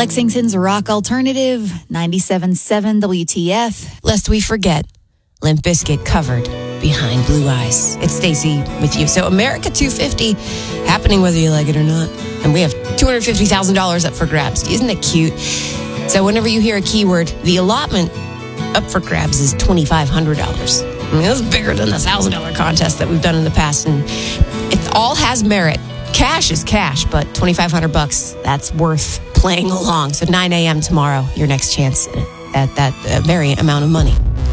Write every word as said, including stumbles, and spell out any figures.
Lexington's rock alternative, ninety-seven point seven W T F. Lest we forget, Limp Bizkit covered Behind Blue Eyes. It's Stacey with you. So America two fifty happening whether you like it or not. And we have two hundred fifty thousand dollars up for grabs. Isn't it cute? So whenever you hear a keyword, the allotment up for grabs is twenty-five hundred dollars. I mean, that's bigger than the one thousand dollars contest that we've done in the past. And it all has merit. Cash is cash, but twenty-five hundred bucks, that's worth playing along. So nine a.m. tomorrow, your next chance at that uh, very amount of money.